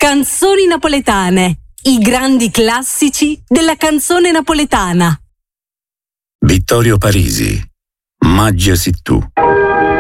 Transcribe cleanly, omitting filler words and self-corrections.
Canzoni napoletane, i grandi classici della canzone napoletana. Vittorio Parisi, Maggia si tu.